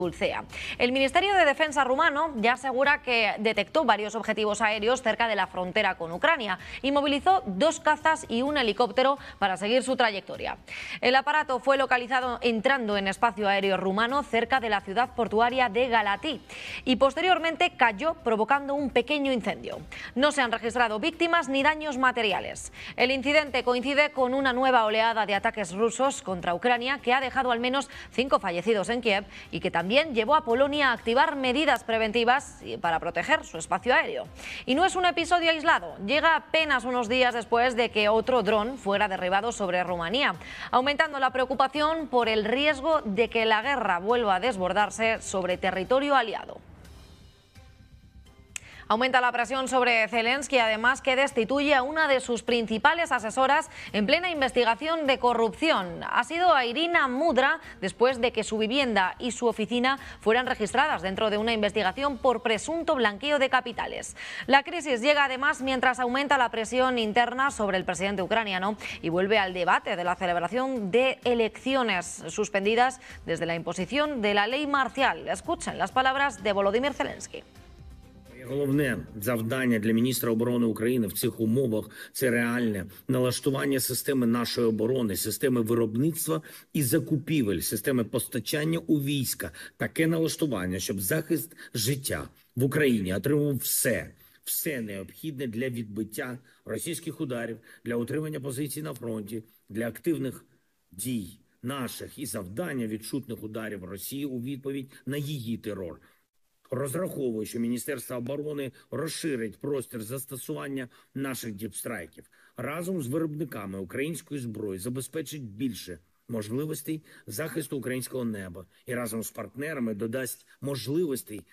Dulcea. El Ministerio de Defensa rumano ya asegura que detectó varios objetivos aéreos cerca de la frontera con Ucrania y movilizó 2 cazas y un helicóptero para seguir su trayectoria. El aparato fue localizado entrando en espacio aéreo rumano cerca de la ciudad portuaria de Galatí y posteriormente cayó provocando un pequeño incendio. No se han registrado víctimas ni daños materiales. El incidente coincide con una nueva oleada de ataques rusos contra Ucrania que ha dejado al menos 5 fallecidos en Kiev y que también llevó a Polonia a activar medidas preventivas para proteger su espacio aéreo. Y no es un episodio aislado, llega apenas unos días después de que otro dron fuera derribado sobre Rumanía, aumentando la preocupación por el riesgo de que la guerra vuelva a desbordarse sobre territorio aliado. Aumenta la presión sobre Zelensky, además que destituye a una de sus principales asesoras en plena investigación de corrupción. Ha sido a Irina Mudra después de que su vivienda y su oficina fueran registradas dentro de una investigación por presunto blanqueo de capitales. La crisis llega además mientras aumenta la presión interna sobre el presidente ucraniano y vuelve al debate de la celebración de elecciones suspendidas desde la imposición de la ley marcial. Escuchen las palabras de Volodymyr Zelensky. Головне завдання для міністра оборони України в цих умовах – це реальне налаштування системи нашої оборони, системи виробництва і закупівель, системи постачання у війська. Таке налаштування, щоб захист життя в Україні отримав все необхідне для відбиття російських ударів, для утримання позицій на фронті, для активних дій наших і завдання відчутних ударів Росії у відповідь на її терор. Розраховую, що Міністерство оборони розширить простір застосування наших діпстрайків. Разом з виробниками української зброї забезпечить більше можливостей захисту українського неба і разом з партнерами додасть можливостей.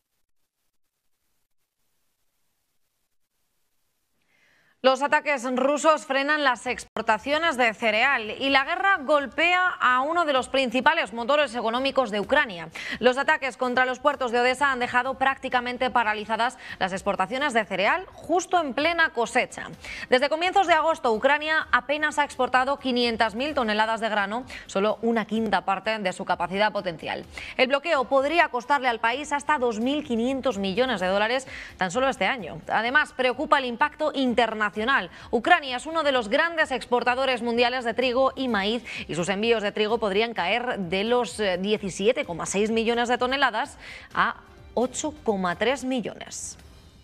Los ataques rusos frenan las exportaciones de cereal y la guerra golpea a uno de los principales motores económicos de Ucrania. Los ataques contra los puertos de Odesa han dejado prácticamente paralizadas las exportaciones de cereal justo en plena cosecha. Desde comienzos de agosto, Ucrania apenas ha exportado 500.000 toneladas de grano, solo una quinta parte de su capacidad potencial. El bloqueo podría costarle al país hasta 2.500 millones de dólares tan solo este año. Además, preocupa el impacto internacional. Ucrania es uno de los grandes exportadores mundiales de trigo y maíz y sus envíos de trigo podrían caer de los 17,6 millones de toneladas a 8,3 millones.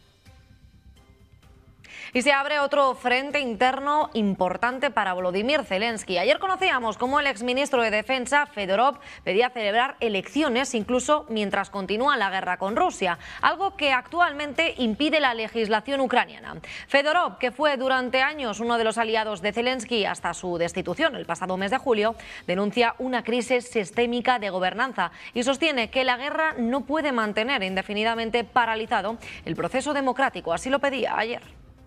Y se abre otro frente interno importante para Volodymyr Zelensky. Ayer conocíamos cómo el exministro de Defensa, Fedorov, pedía celebrar elecciones incluso mientras continúa la guerra con Rusia, algo que actualmente impide la legislación ucraniana. Fedorov, que fue durante años uno de los aliados de Zelensky hasta su destitución el pasado mes de julio, denuncia una crisis sistémica de gobernanza y sostiene que la guerra no puede mantener indefinidamente paralizado el proceso democrático. Así lo pedía ayer.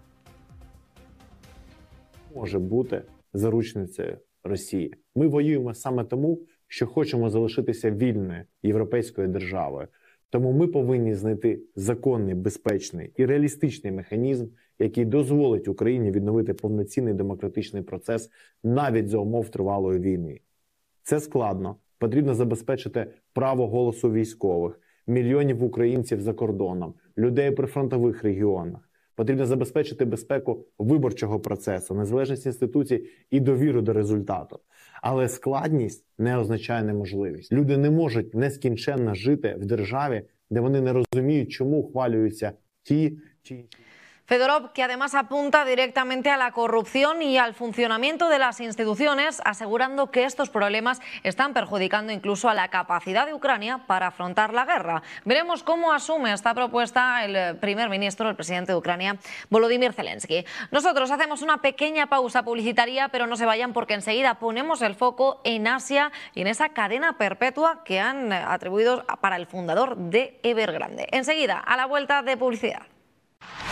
Може бути заручницею Росії. Ми воюємо саме тому, що хочемо залишитися вільною європейською державою. Тому ми повинні знайти законний, безпечний і реалістичний механізм, який дозволить Україні відновити повноцінний демократичний процес навіть за умов тривалої війни. Це складно. Потрібно забезпечити право голосу військових, мільйонів українців за кордоном, людей при фронтових регіонах. Потрібно забезпечити безпеку виборчого процесу, незалежність інституцій і довіру до результату. Але складність не означає неможливість. Люди не можуть нескінченно жити в державі, де вони не розуміють, чому ухвалюються ті чи інші. Fedorov, que además apunta directamente a la corrupción y al funcionamiento de las instituciones, asegurando que estos problemas están perjudicando incluso a la capacidad de Ucrania para afrontar la guerra. Veremos cómo asume esta propuesta el primer ministro, el presidente de Ucrania, Volodymyr Zelensky. Nosotros hacemos una pequeña pausa publicitaria, pero no se vayan porque enseguida ponemos el foco en Asia y en esa cadena perpetua que han atribuido para el fundador de Evergrande. Enseguida, a la vuelta de publicidad.